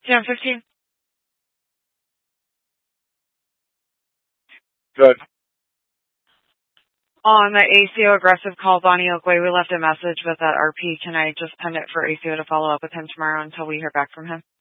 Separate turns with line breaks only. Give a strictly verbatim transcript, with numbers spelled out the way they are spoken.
ten fifteen.
Good.
On the A C O aggressive call, Bonnie Oakway, we left a message with that R P. Can I just pen it for A C O to follow up with him tomorrow until we hear back from him?